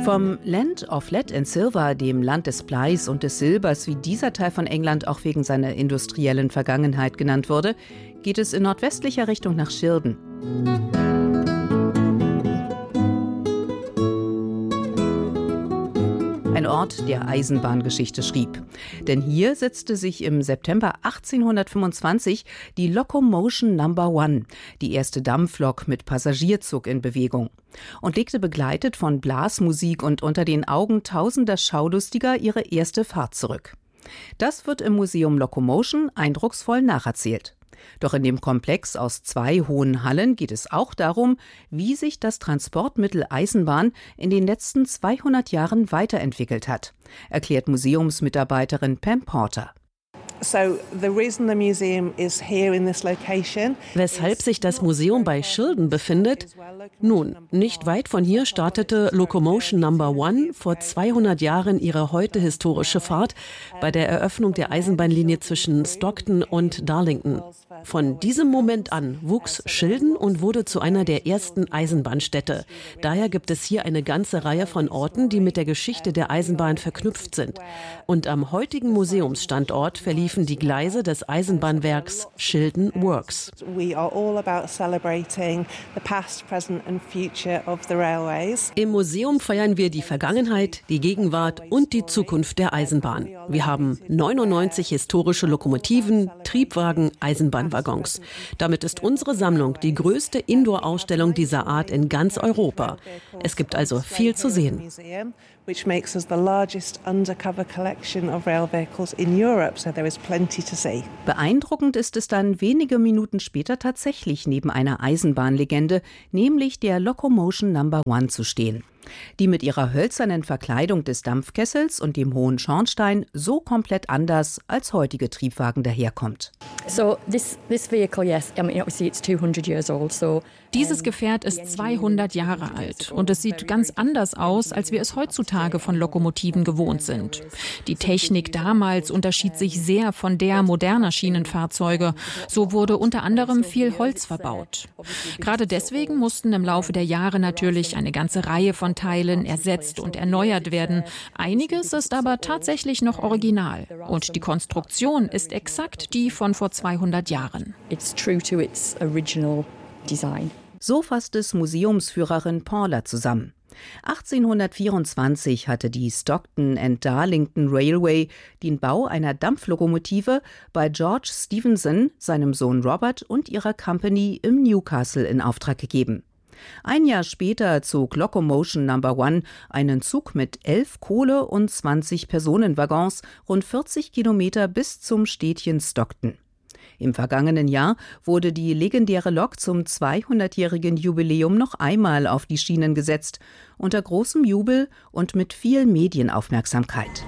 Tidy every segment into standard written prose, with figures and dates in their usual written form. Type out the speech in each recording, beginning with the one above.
Vom Land of Lead and Silver, dem Land des Bleis und des Silbers, wie dieser Teil von England auch wegen seiner industriellen Vergangenheit genannt wurde, geht es in nordwestlicher Richtung nach Shildon. Ein Ort, der Eisenbahngeschichte schrieb. Denn hier setzte sich im September 1825 die Locomotion No. 1, die erste Dampflok mit Passagierzug, in Bewegung und legte begleitet von Blasmusik und unter den Augen tausender Schaulustiger ihre erste Fahrt zurück. Das wird im Museum Locomotion eindrucksvoll nacherzählt. Doch in dem Komplex aus 2 hohen Hallen geht es auch darum, wie sich das Transportmittel Eisenbahn in den letzten 200 Jahren weiterentwickelt hat, erklärt Museumsmitarbeiterin Pam Porter. Weshalb sich das Museum bei Shildon befindet? Nun, nicht weit von hier startete Locomotion No. 1 vor 200 Jahren ihre heute historische Fahrt bei der Eröffnung der Eisenbahnlinie zwischen Stockton und Darlington. Von diesem Moment an wuchs Shildon und wurde zu einer der ersten Eisenbahnstädte. Daher gibt es hier eine ganze Reihe von Orten, die mit der Geschichte der Eisenbahn verknüpft sind. Und am heutigen Museumsstandort verliefen die Gleise des Eisenbahnwerks Shildon Works. Im Museum feiern wir die Vergangenheit, die Gegenwart und die Zukunft der Eisenbahn. Wir haben 99 historische Lokomotiven, Triebwagen, Eisenbahnwaggons. Damit ist unsere Sammlung die größte Indoor-Ausstellung dieser Art in ganz Europa. Es gibt also viel zu sehen. Which makes us the largest undercover collection of rail vehicles in Europe, so there is plenty to see. Beeindruckend ist es dann wenige Minuten später tatsächlich neben einer Eisenbahnlegende, nämlich der Locomotion No. 1 zu stehen, die mit ihrer hölzernen Verkleidung des Dampfkessels und dem hohen Schornstein so komplett anders als heutige Triebwagen daherkommt. Dieses Gefährt ist 200 Jahre alt und es sieht ganz anders aus, als wir es heutzutage von Lokomotiven gewohnt sind. Die Technik damals unterschied sich sehr von der moderner Schienenfahrzeuge. So wurde unter anderem viel Holz verbaut. Gerade deswegen mussten im Laufe der Jahre natürlich eine ganze Reihe von Teilen ersetzt und erneuert werden. Einiges ist aber tatsächlich noch original. Und die Konstruktion ist exakt die von vor 200 Jahren. It's true to its original design. So fasst es Museumsführerin Paula zusammen. 1824 hatte die Stockton and Darlington Railway den Bau einer Dampflokomotive bei George Stephenson, seinem Sohn Robert und ihrer Company im Newcastle in Auftrag gegeben. Ein Jahr später zog Locomotion No. 1 einen Zug mit 11 Kohle- und 20 Personenwaggons rund 40 Kilometer bis zum Städtchen Stockton. Im vergangenen Jahr wurde die legendäre Lok zum 200-jährigen Jubiläum noch einmal auf die Schienen gesetzt, unter großem Jubel und mit viel Medienaufmerksamkeit.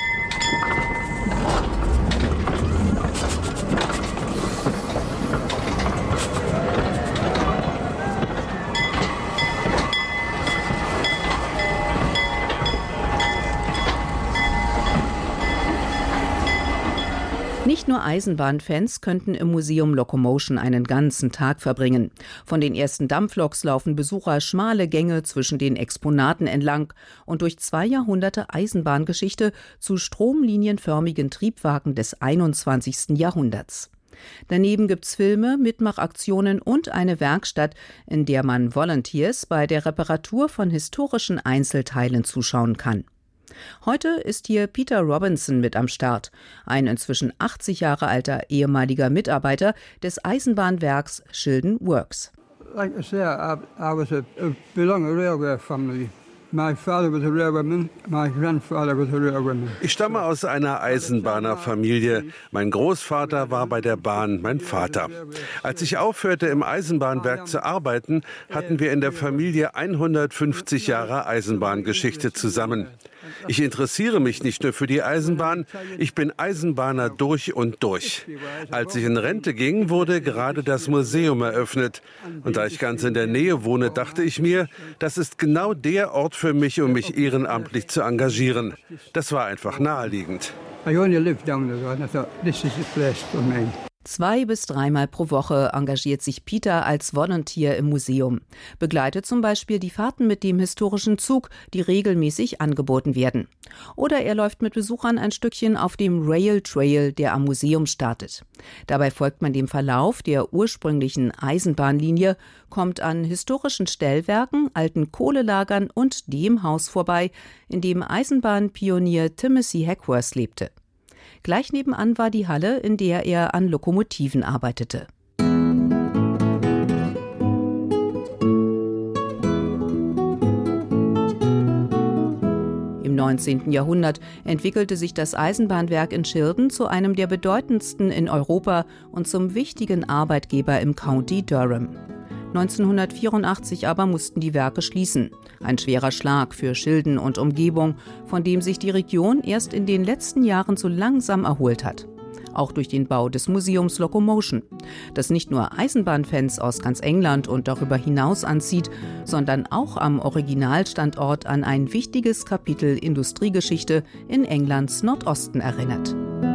Nicht nur Eisenbahnfans könnten im Museum Locomotion einen ganzen Tag verbringen. Von den ersten Dampfloks laufen Besucher schmale Gänge zwischen den Exponaten entlang und durch 2 Jahrhunderte Eisenbahngeschichte zu stromlinienförmigen Triebwagen des 21. Jahrhunderts. Daneben gibt's Filme, Mitmachaktionen und eine Werkstatt, in der man Volunteers bei der Reparatur von historischen Einzelteilen zuschauen kann. Heute ist hier Peter Robinson mit am Start, ein inzwischen 80 Jahre alter ehemaliger Mitarbeiter des Eisenbahnwerks Shildon Works. Like I say, I belong to a railway family. My father was a railwayman, my grandfather was a railwayman. Ich stamme aus einer Eisenbahnerfamilie. Mein Großvater war bei der Bahn, mein Vater. Als ich aufhörte, im Eisenbahnwerk zu arbeiten, hatten wir in der Familie 150 Jahre Eisenbahngeschichte zusammen. Ich interessiere mich nicht nur für die Eisenbahn, ich bin Eisenbahner durch und durch. Als ich in Rente ging, wurde gerade das Museum eröffnet. Und da ich ganz in der Nähe wohne, dachte ich mir, das ist genau der Ort für mich, um mich ehrenamtlich zu engagieren. Das war einfach naheliegend. 2 bis 3 Mal pro Woche engagiert sich Peter als Volunteer im Museum, begleitet zum Beispiel die Fahrten mit dem historischen Zug, die regelmäßig angeboten werden. Oder er läuft mit Besuchern ein Stückchen auf dem Rail Trail, der am Museum startet. Dabei folgt man dem Verlauf der ursprünglichen Eisenbahnlinie, kommt an historischen Stellwerken, alten Kohlelagern und dem Haus vorbei, in dem Eisenbahnpionier Timothy Hackworth lebte. Gleich nebenan war die Halle, in der er an Lokomotiven arbeitete. Im 19. Jahrhundert entwickelte sich das Eisenbahnwerk in Shildon zu einem der bedeutendsten in Europa und zum wichtigen Arbeitgeber im County Durham. 1984 aber mussten die Werke schließen. Ein schwerer Schlag für Shildon und Umgebung, von dem sich die Region erst in den letzten Jahren so langsam erholt hat. Auch durch den Bau des Museums Locomotion, das nicht nur Eisenbahnfans aus ganz England und darüber hinaus anzieht, sondern auch am Originalstandort an ein wichtiges Kapitel Industriegeschichte in Englands Nordosten erinnert.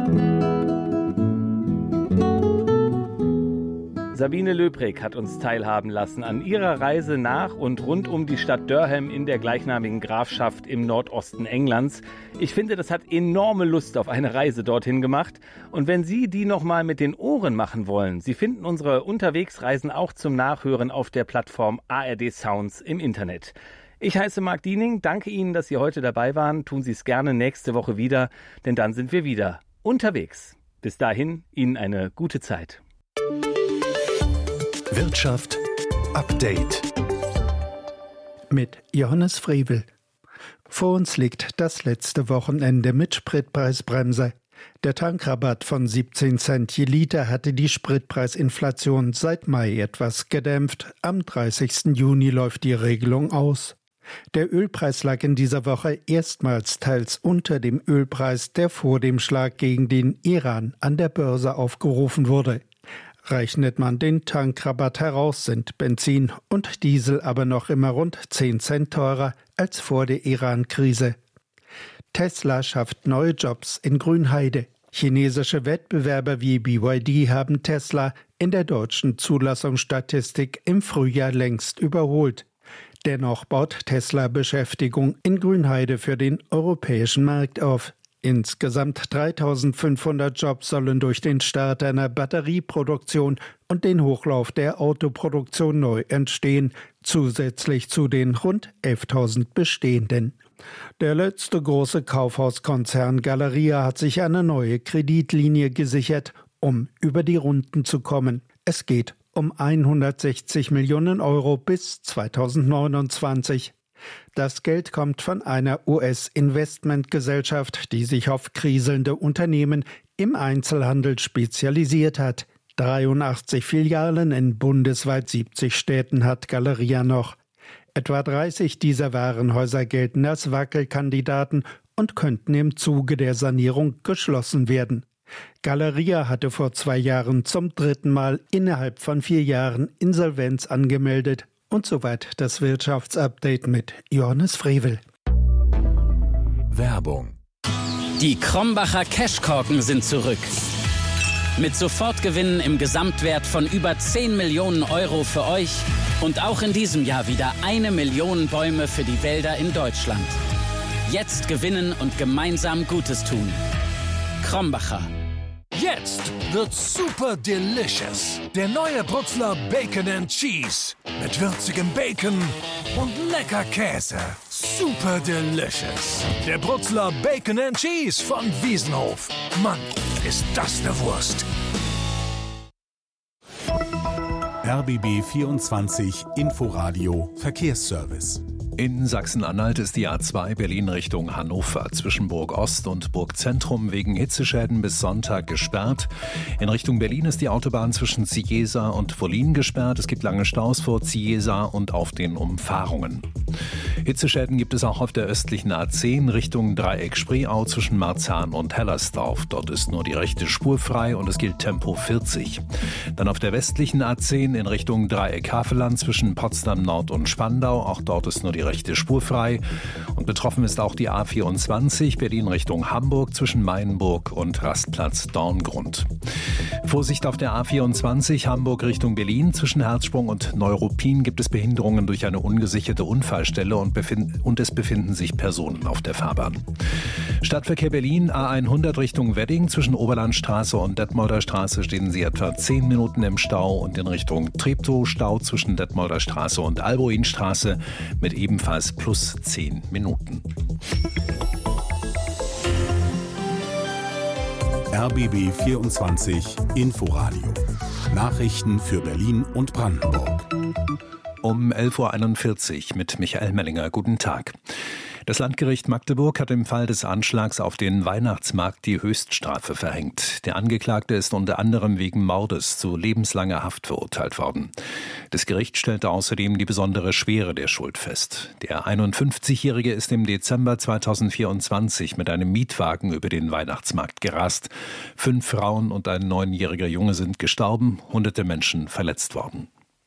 Sabine Löbrig hat uns teilhaben lassen an ihrer Reise nach und rund um die Stadt Durham in der gleichnamigen Grafschaft im Nordosten Englands. Ich finde, das hat enorme Lust auf eine Reise dorthin gemacht. Und wenn Sie die nochmal mit den Ohren machen wollen, Sie finden unsere Unterwegsreisen auch zum Nachhören auf der Plattform ARD Sounds im Internet. Ich heiße Marc Diening, danke Ihnen, dass Sie heute dabei waren. Tun Sie es gerne nächste Woche wieder, denn dann sind wir wieder unterwegs. Bis dahin, Ihnen eine gute Zeit. Wirtschaft Update mit Johannes Frevel. Vor uns liegt das letzte Wochenende mit Spritpreisbremse. Der Tankrabatt von 17 Cent je Liter hatte die Spritpreisinflation seit Mai etwas gedämpft. Am 30. Juni läuft die Regelung aus. Der Ölpreis lag in dieser Woche erstmals teils unter dem Ölpreis, der vor dem Schlag gegen den Iran an der Börse aufgerufen wurde. Rechnet man den Tankrabatt heraus, sind Benzin und Diesel aber noch immer rund 10 Cent teurer als vor der Iran-Krise. Tesla schafft neue Jobs in Grünheide. Chinesische Wettbewerber wie BYD haben Tesla in der deutschen Zulassungsstatistik im Frühjahr längst überholt. Dennoch baut Tesla Beschäftigung in Grünheide für den europäischen Markt auf. Insgesamt 3.500 Jobs sollen durch den Start einer Batterieproduktion und den Hochlauf der Autoproduktion neu entstehen, zusätzlich zu den rund 11.000 bestehenden. Der letzte große Kaufhauskonzern Galeria hat sich eine neue Kreditlinie gesichert, um über die Runden zu kommen. Es geht um 160 Millionen Euro bis 2029. Das Geld kommt von einer US-Investmentgesellschaft, die sich auf kriselnde Unternehmen im Einzelhandel spezialisiert hat. 83 Filialen in bundesweit 70 Städten hat Galeria noch. Etwa 30 dieser Warenhäuser gelten als Wackelkandidaten und könnten im Zuge der Sanierung geschlossen werden. Galeria hatte vor 2 Jahren zum 3. Mal innerhalb von 4 Jahren Insolvenz angemeldet. Und soweit das Wirtschaftsupdate mit Johannes Frevel. Werbung. Die Krombacher Cashkorken sind zurück. Mit Sofortgewinnen im Gesamtwert von über 10 Millionen Euro für euch und auch in diesem Jahr wieder 1 Million Bäume für die Wälder in Deutschland. Jetzt gewinnen und gemeinsam Gutes tun. Krombacher. Jetzt wird's super delicious. Der neue Brutzler Bacon and Cheese. Mit würzigem Bacon und lecker Käse. Super delicious. Der Brutzler Bacon and Cheese von Wiesenhof. Mann, ist das eine Wurst. RBB 24 Inforadio Verkehrsservice. In Sachsen-Anhalt ist die A2 Berlin Richtung Hannover zwischen Burg Ost und Burg Zentrum wegen Hitzeschäden bis Sonntag gesperrt. In Richtung Berlin ist die Autobahn zwischen Ziesa und Wollin gesperrt. Es gibt lange Staus vor Ziesa und auf den Umfahrungen. Hitzeschäden gibt es auch auf der östlichen A10 Richtung Dreieck Spreeau zwischen Marzahn und Hellersdorf. Dort ist nur die rechte Spur frei und es gilt Tempo 40. Dann auf der westlichen A10 in Richtung Dreieck Havelland zwischen Potsdam Nord und Spandau. Auch dort ist nur die rechte Spur frei. Und betroffen ist auch die A24 Berlin Richtung Hamburg zwischen Mayenburg und Rastplatz Dorngrund. Vorsicht auf der A24 Hamburg Richtung Berlin zwischen Herzsprung und Neuruppin gibt es Behinderungen durch eine ungesicherte Unfallstelle und es befinden sich Personen auf der Fahrbahn. Stadtverkehr Berlin A100 Richtung Wedding zwischen Oberlandstraße und Detmolder Straße stehen Sie etwa 10 Minuten im Stau und in Richtung Treptow Stau zwischen Detmolder Straße und Alboinstraße mit ebenfalls plus 10 Minuten. RBB 24 Inforadio. Nachrichten für Berlin und Brandenburg. Um 11.41 Uhr mit Michael Mellinger. Guten Tag. Das Landgericht Magdeburg hat im Fall des Anschlags auf den Weihnachtsmarkt die Höchststrafe verhängt. Der Angeklagte ist unter anderem wegen Mordes zu lebenslanger Haft verurteilt worden. Das Gericht stellte außerdem die besondere Schwere der Schuld fest. Der 51-Jährige ist im Dezember 2024 mit einem Mietwagen über den Weihnachtsmarkt gerast. 5 Frauen und ein 9-jähriger Junge sind gestorben, hunderte Menschen verletzt worden.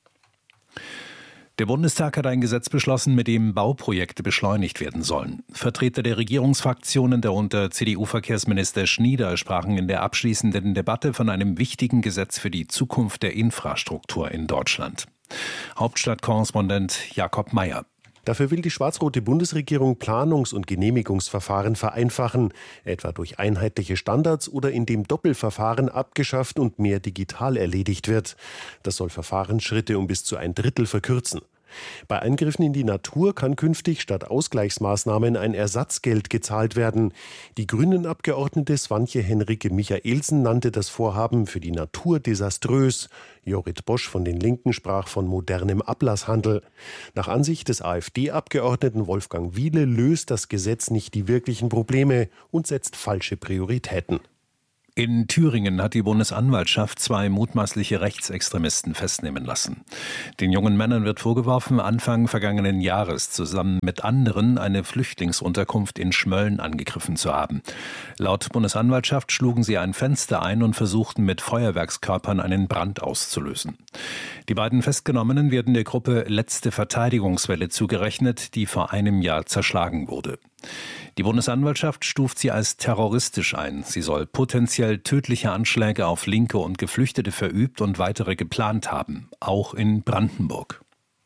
Der Bundestag hat ein Gesetz beschlossen, mit dem Bauprojekte beschleunigt werden sollen. Vertreter der Regierungsfraktionen, darunter CDU-Verkehrsminister Schnieder, sprachen in der abschließenden Debatte von einem wichtigen Gesetz für die Zukunft der Infrastruktur in Deutschland. Hauptstadtkorrespondent Jakob Mayer. Dafür will die schwarz-rote Bundesregierung Planungs- und Genehmigungsverfahren vereinfachen, etwa durch einheitliche Standards oder indem Doppelverfahren abgeschafft und mehr digital erledigt wird. Das soll Verfahrensschritte um bis zu 1/3 verkürzen. Bei Eingriffen in die Natur kann künftig statt Ausgleichsmaßnahmen ein Ersatzgeld gezahlt werden. Die Grünen-Abgeordnete Swantje Henrike Michaelsen nannte das Vorhaben für die Natur desaströs. Jorrit Bosch von den Linken sprach von modernem Ablasshandel. Nach Ansicht des AfD-Abgeordneten Wolfgang Wiele löst das Gesetz nicht die wirklichen Probleme und setzt falsche Prioritäten. In Thüringen hat die Bundesanwaltschaft 2 mutmaßliche Rechtsextremisten festnehmen lassen. Den jungen Männern wird vorgeworfen, Anfang vergangenen Jahres zusammen mit anderen eine Flüchtlingsunterkunft in Schmölln angegriffen zu haben. Laut Bundesanwaltschaft schlugen sie ein Fenster ein und versuchten mit Feuerwerkskörpern einen Brand auszulösen. Die beiden Festgenommenen werden der Gruppe Letzte Verteidigungswelle zugerechnet, die vor einem Jahr zerschlagen wurde. Die Bundesanwaltschaft stuft sie als terroristisch ein. Sie soll potenziell tödliche Anschläge auf Linke und Geflüchtete verübt und weitere geplant haben, auch in Brandenburg.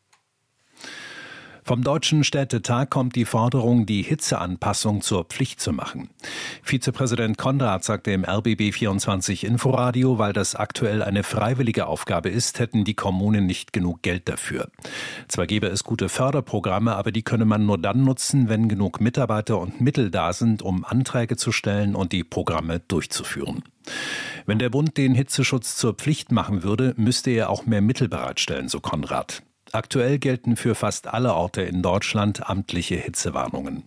Vom Deutschen Städtetag kommt die Forderung, die Hitzeanpassung zur Pflicht zu machen. Vizepräsident Konrad sagte im RBB 24 Inforadio, weil das aktuell eine freiwillige Aufgabe ist, hätten die Kommunen nicht genug Geld dafür. Zwar gäbe es gute Förderprogramme, aber die könne man nur dann nutzen, wenn genug Mitarbeiter und Mittel da sind, um Anträge zu stellen und die Programme durchzuführen. Wenn der Bund den Hitzeschutz zur Pflicht machen würde, müsste er auch mehr Mittel bereitstellen, so Konrad. Aktuell gelten für fast alle Orte in Deutschland amtliche Hitzewarnungen.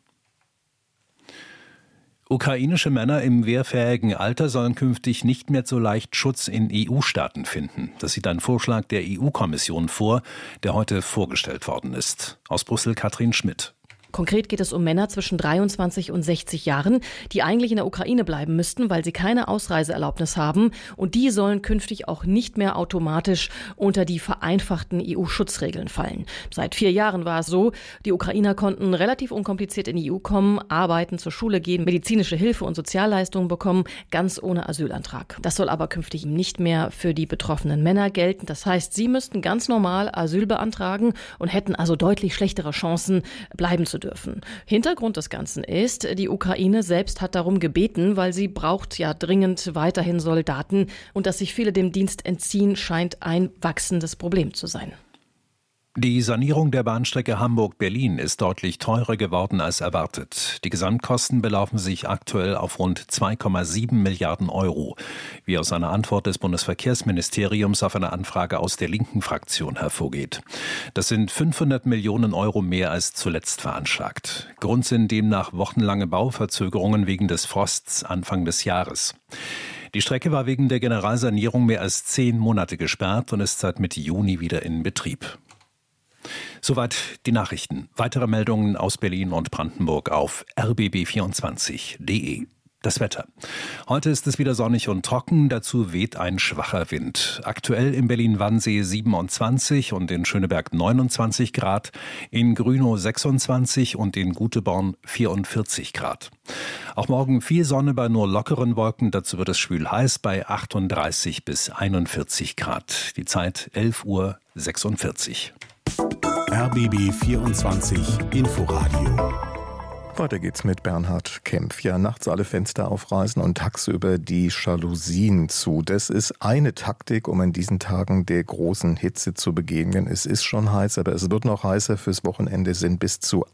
Ukrainische Männer im wehrfähigen Alter sollen künftig nicht mehr so leicht Schutz in EU-Staaten finden. Das sieht ein Vorschlag der EU-Kommission vor, der heute vorgestellt worden ist. Aus Brüssel Katrin Schmidt. Konkret geht es um Männer zwischen 23 und 60 Jahren, die eigentlich in der Ukraine bleiben müssten, weil sie keine Ausreiseerlaubnis haben. Und die sollen künftig auch nicht mehr automatisch unter die vereinfachten EU-Schutzregeln fallen. Seit 4 Jahren war es so, die Ukrainer konnten relativ unkompliziert in die EU kommen, arbeiten, zur Schule gehen, medizinische Hilfe und Sozialleistungen bekommen, ganz ohne Asylantrag. Das soll aber künftig nicht mehr für die betroffenen Männer gelten. Das heißt, sie müssten ganz normal Asyl beantragen und hätten also deutlich schlechtere Chancen, bleiben zu dürfen. Hintergrund des Ganzen ist, die Ukraine selbst hat darum gebeten, weil sie braucht ja dringend weiterhin Soldaten und dass sich viele dem Dienst entziehen, scheint ein wachsendes Problem zu sein. Die Sanierung der Bahnstrecke Hamburg-Berlin ist deutlich teurer geworden als erwartet. Die Gesamtkosten belaufen sich aktuell auf rund 2,7 Milliarden Euro, wie aus einer Antwort des Bundesverkehrsministeriums auf eine Anfrage aus der linken Fraktion hervorgeht. Das sind 500 Millionen Euro mehr als zuletzt veranschlagt. Grund sind demnach wochenlange Bauverzögerungen wegen des Frosts Anfang des Jahres. Die Strecke war wegen der Generalsanierung mehr als 10 Monate gesperrt und ist seit Mitte Juni wieder in Betrieb. Soweit die Nachrichten. Weitere Meldungen aus Berlin und Brandenburg auf rbb24.de. Das Wetter. Heute ist es wieder sonnig und trocken, dazu weht ein schwacher Wind. Aktuell in Berlin-Wannsee 27 und in Schöneberg 29 Grad, in Grünow 26 und in Guteborn 44 Grad. Auch morgen viel Sonne bei nur lockeren Wolken, dazu wird es schwül heiß bei 38 bis 41 Grad. Die Zeit 11:46 Uhr. RBB 24 Inforadio. Weiter geht's mit Bernhard Kempf. Ja, nachts alle Fenster aufreißen und tagsüber die Jalousien zu. Das ist eine Taktik, um in diesen Tagen der großen Hitze zu begegnen. Es ist schon heiß, aber es wird noch heißer. Fürs Wochenende sind bis zu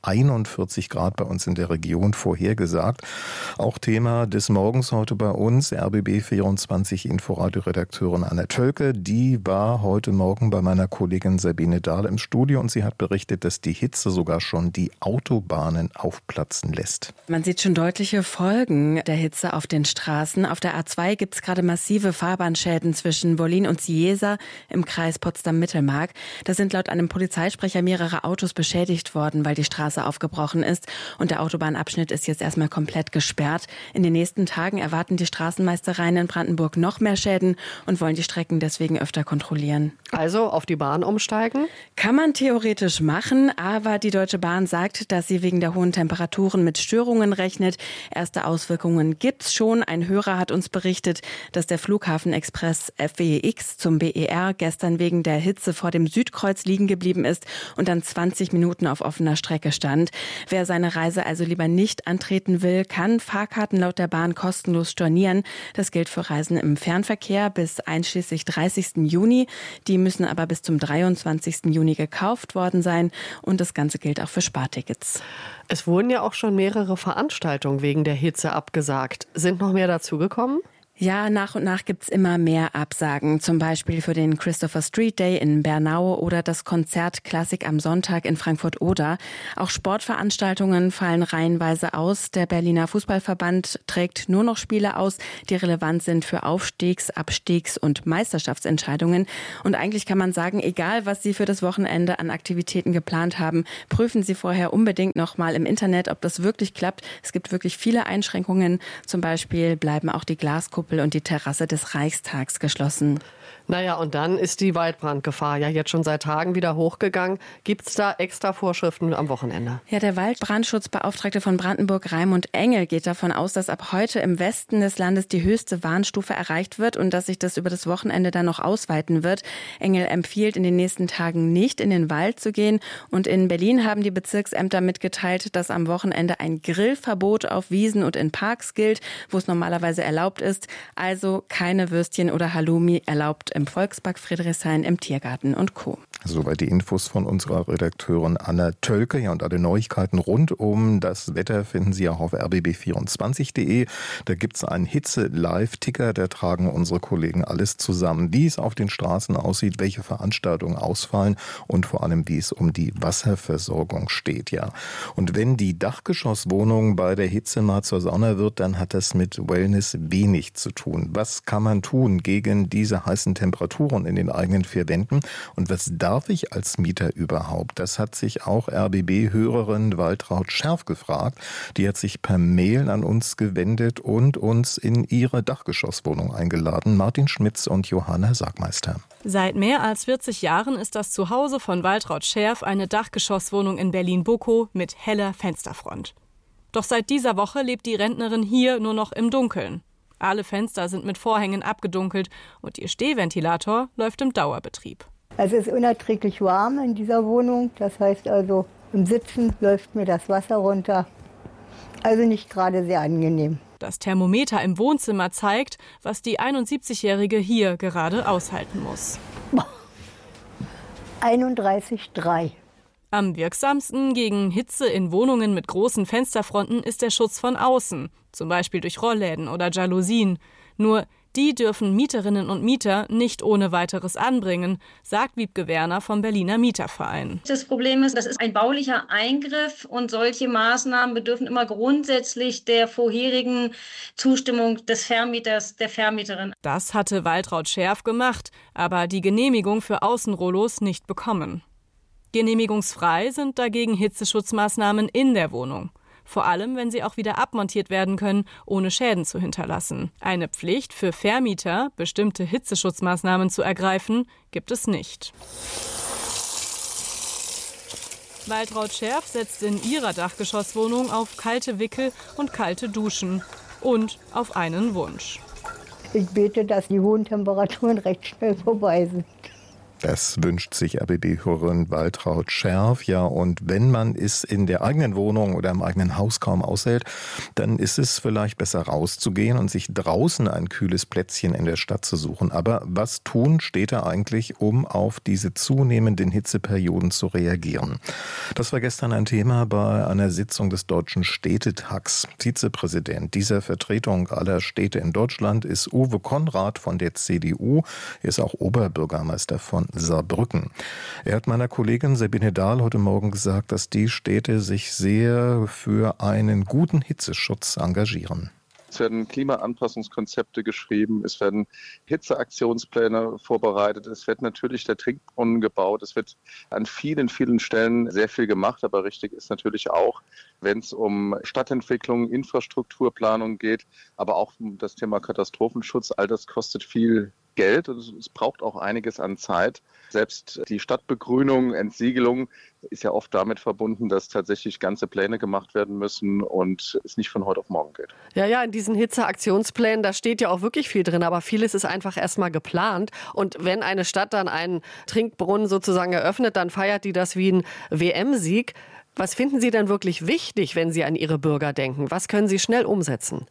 41 Grad bei uns in der Region vorhergesagt. Auch Thema des Morgens heute bei uns, RBB 24 Inforadio-Redakteurin Anna Tölke. Die war heute Morgen bei meiner Kollegin Sabine Dahl im Studio und sie hat berichtet, dass die Hitze sogar schon die Autobahnen aufplatzen lässt. Man sieht schon deutliche Folgen der Hitze auf den Straßen. Auf der A2 gibt es gerade massive Fahrbahnschäden zwischen Wollin und Cieza im Kreis Potsdam-Mittelmark. Da sind laut einem Polizeisprecher mehrere Autos beschädigt worden, weil die Straße aufgebrochen ist. Und der Autobahnabschnitt ist jetzt erstmal komplett gesperrt. In den nächsten Tagen erwarten die Straßenmeistereien in Brandenburg noch mehr Schäden und wollen die Strecken deswegen öfter kontrollieren. Also auf die Bahn umsteigen? Kann man theoretisch machen, aber die Deutsche Bahn sagt, dass sie wegen der hohen Temperaturen mit Störungen rechnet. Erste Auswirkungen gibt's schon. Ein Hörer hat uns berichtet, dass der Flughafenexpress FWX zum BER gestern wegen der Hitze vor dem Südkreuz liegen geblieben ist und dann 20 Minuten auf offener Strecke stand. Wer seine Reise also lieber nicht antreten will, kann Fahrkarten laut der Bahn kostenlos stornieren. Das gilt für Reisen im Fernverkehr bis einschließlich 30. Juni. Die müssen aber bis zum 23. Juni gekauft worden sein. Und das Ganze gilt auch für Spartickets. Es wurden ja auch schon mehrere Veranstaltungen wegen der Hitze abgesagt. Sind noch mehr dazugekommen? Ja, nach und nach gibt's immer mehr Absagen. Zum Beispiel für den Christopher Street Day in Bernau oder das Konzert Klassik am Sonntag in Frankfurt-Oder. Auch Sportveranstaltungen fallen reihenweise aus. Der Berliner Fußballverband trägt nur noch Spiele aus, die relevant sind für Aufstiegs-, Abstiegs- und Meisterschaftsentscheidungen. Und eigentlich kann man sagen, egal was Sie für das Wochenende an Aktivitäten geplant haben, prüfen Sie vorher unbedingt nochmal im Internet, ob das wirklich klappt. Es gibt wirklich viele Einschränkungen. Zum Beispiel bleiben auch die Glaskuppel und die Terrasse des Reichstags geschlossen. Naja, und dann ist die Waldbrandgefahr ja jetzt schon seit Tagen wieder hochgegangen. Gibt es da extra Vorschriften am Wochenende? Ja, der Waldbrandschutzbeauftragte von Brandenburg, Raimund Engel, geht davon aus, dass ab heute im Westen des Landes die höchste Warnstufe erreicht wird und dass sich das über das Wochenende dann noch ausweiten wird. Engel empfiehlt, in den nächsten Tagen nicht in den Wald zu gehen. Und in Berlin haben die Bezirksämter mitgeteilt, dass am Wochenende ein Grillverbot auf Wiesen und in Parks gilt, wo es normalerweise erlaubt ist. Also keine Würstchen oder Halloumi erlaubt im Volkspark Friedrichshain, im Tiergarten und Co. Soweit die Infos von unserer Redakteurin Anna Tölke. Ja, und alle Neuigkeiten rund um das Wetter finden Sie auch auf rbb24.de. Da gibt es einen Hitze-Live-Ticker, da tragen unsere Kollegen alles zusammen, wie es auf den Straßen aussieht, welche Veranstaltungen ausfallen und vor allem, wie es um die Wasserversorgung steht. Ja. Und wenn die Dachgeschosswohnung bei der Hitze mal zur Sauna wird, dann hat das mit Wellness wenig zu tun. Was kann man tun gegen diese heißen Temperaturen in den eigenen vier Wänden und was darf ich als Mieter überhaupt? Das hat sich auch RBB-Hörerin Waltraud Scherf gefragt. Die hat sich per Mail an uns gewendet und uns in ihre Dachgeschosswohnung eingeladen. Martin Schmitz und Johanna Sagmeister. Seit mehr als 40 Jahren ist das Zuhause von Waltraud Scherf eine Dachgeschosswohnung in Berlin-Boko mit heller Fensterfront. Doch seit dieser Woche lebt die Rentnerin hier nur noch im Dunkeln. Alle Fenster sind mit Vorhängen abgedunkelt und ihr Stehventilator läuft im Dauerbetrieb. Es ist unerträglich warm in dieser Wohnung. Das heißt also, im Sitzen läuft mir das Wasser runter. Also nicht gerade sehr angenehm. Das Thermometer im Wohnzimmer zeigt, was die 71-Jährige hier gerade aushalten muss. 31,3. Am wirksamsten gegen Hitze in Wohnungen mit großen Fensterfronten ist der Schutz von außen, zum Beispiel durch Rollläden oder Jalousien. Nur die dürfen Mieterinnen und Mieter nicht ohne weiteres anbringen, sagt Wiebke Werner vom Berliner Mieterverein. Das Problem ist, das ist ein baulicher Eingriff und solche Maßnahmen bedürfen immer grundsätzlich der vorherigen Zustimmung des Vermieters, der Vermieterin. Das hatte Waltraud Scherf gemacht, aber die Genehmigung für Außenrollos nicht bekommen. Genehmigungsfrei sind dagegen Hitzeschutzmaßnahmen in der Wohnung. Vor allem, wenn sie auch wieder abmontiert werden können, ohne Schäden zu hinterlassen. Eine Pflicht für Vermieter, bestimmte Hitzeschutzmaßnahmen zu ergreifen, gibt es nicht. Waltraud Scherf setzt in ihrer Dachgeschosswohnung auf kalte Wickel und kalte Duschen und auf einen Wunsch. Ich bete, dass die hohen Temperaturen recht schnell vorbei sind. Das wünscht sich RBB-Hörerin Waltraud Scherf. Ja, und wenn man es in der eigenen Wohnung oder im eigenen Haus kaum aushält, dann ist es vielleicht besser rauszugehen und sich draußen ein kühles Plätzchen in der Stadt zu suchen. Aber was tun Städte eigentlich, um auf diese zunehmenden Hitzeperioden zu reagieren? Das war gestern ein Thema bei einer Sitzung des Deutschen Städtetags. Vizepräsident dieser Vertretung aller Städte in Deutschland ist Uwe Konrad von der CDU. Er ist auch Oberbürgermeister von Saarbrücken. Er hat meiner Kollegin Sabine Dahl heute Morgen gesagt, dass die Städte sich sehr für einen guten Hitzeschutz engagieren. Es werden Klimaanpassungskonzepte geschrieben, es werden Hitzeaktionspläne vorbereitet, es wird natürlich der Trinkbrunnen gebaut, es wird an vielen, vielen Stellen sehr viel gemacht, aber richtig ist natürlich auch, wenn es um Stadtentwicklung, Infrastrukturplanung geht, aber auch um das Thema Katastrophenschutz, all das kostet viel Geld und es braucht auch einiges an Zeit. Selbst die Stadtbegrünung, Entsiegelung ist ja oft damit verbunden, dass tatsächlich ganze Pläne gemacht werden müssen und es nicht von heute auf morgen geht. Ja, in diesen Hitzeaktionsplänen, da steht ja auch wirklich viel drin, aber vieles ist einfach erstmal geplant. Und wenn eine Stadt dann einen Trinkbrunnen sozusagen eröffnet, dann feiert die das wie ein WM-Sieg. Was finden Sie denn wirklich wichtig, wenn Sie an Ihre Bürger denken? Was können Sie schnell umsetzen?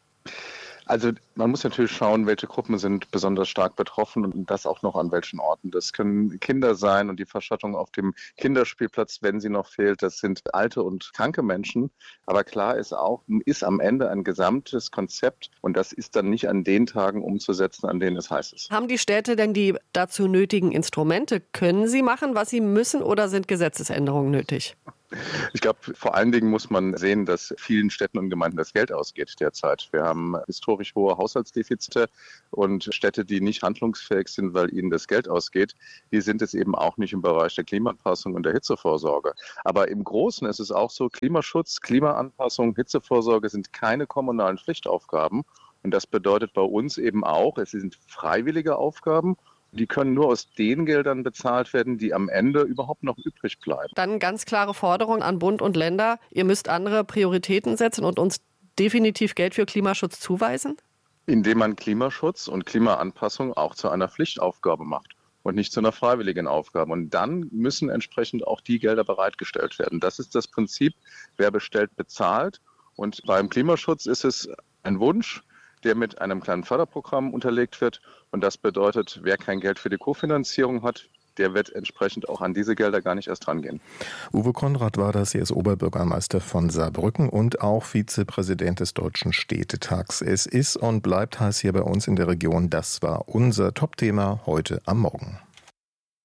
Also man muss natürlich schauen, welche Gruppen sind besonders stark betroffen und das auch noch an welchen Orten. Das können Kinder sein und die Verschattung auf dem Kinderspielplatz, wenn sie noch fehlt. Das sind alte und kranke Menschen. Aber klar ist auch, ist am Ende ein gesamtes Konzept und das ist dann nicht an den Tagen umzusetzen, an denen es heiß ist. Haben die Städte denn die dazu nötigen Instrumente? Können sie machen, was sie müssen oder sind Gesetzesänderungen nötig? Ich glaube, vor allen Dingen muss man sehen, dass vielen Städten und Gemeinden das Geld ausgeht derzeit. Wir haben historisch hohe Haushaltsdefizite und Städte, die nicht handlungsfähig sind, weil ihnen das Geld ausgeht, die sind es eben auch nicht im Bereich der Klimaanpassung und der Hitzevorsorge. Aber im Großen ist es auch so, Klimaschutz, Klimaanpassung, Hitzevorsorge sind keine kommunalen Pflichtaufgaben. Und das bedeutet bei uns eben auch, es sind freiwillige Aufgaben. Die können nur aus den Geldern bezahlt werden, die am Ende überhaupt noch übrig bleiben. Dann ganz klare Forderung an Bund und Länder. Ihr müsst andere Prioritäten setzen und uns definitiv Geld für Klimaschutz zuweisen? Indem man Klimaschutz und Klimaanpassung auch zu einer Pflichtaufgabe macht und nicht zu einer freiwilligen Aufgabe. Und dann müssen entsprechend auch die Gelder bereitgestellt werden. Das ist das Prinzip, wer bestellt, bezahlt. Und beim Klimaschutz ist es ein Wunsch, der mit einem kleinen Förderprogramm unterlegt wird. Und das bedeutet, wer kein Geld für die Kofinanzierung hat, der wird entsprechend auch an diese Gelder gar nicht erst rangehen. Uwe Konrad war das, er ist Oberbürgermeister von Saarbrücken und auch Vizepräsident des Deutschen Städtetags. Es ist und bleibt heiß hier bei uns in der Region. Das war unser Topthema heute am Morgen.